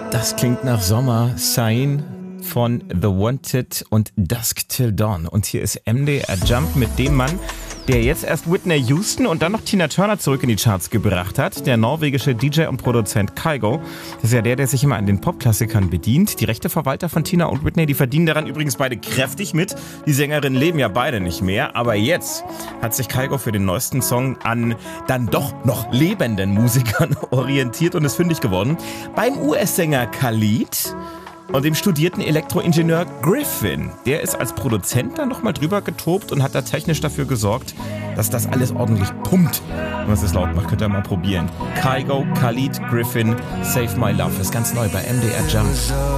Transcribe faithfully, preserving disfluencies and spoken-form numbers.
Das klingt nach Sommer. Sign von The Wanted und Dusk Till Dawn. Und hier ist M D R Jump mit dem Mann, der jetzt erst Whitney Houston und dann noch Tina Turner zurück in die Charts gebracht hat. Der norwegische D J und Produzent Kygo. Das ist ja der, der sich immer an den Popklassikern bedient. Die Rechteverwalter von Tina und Whitney, die verdienen daran übrigens beide kräftig mit. Die Sängerinnen leben ja beide nicht mehr. Aber jetzt hat sich Kygo für den neuesten Song an dann doch noch lebenden Musikern orientiert und ist fündig geworden. Beim U S-Sänger Khalid und dem studierten Elektroingenieur Griffin. Der ist als Produzent dann nochmal drüber getobt und hat da technisch dafür gesorgt, dass das alles ordentlich pumpt. Wenn man es laut macht, könnt ihr mal probieren. Kygo, Khalid, Griffin, Save My Love ist ganz neu bei M D R Jump.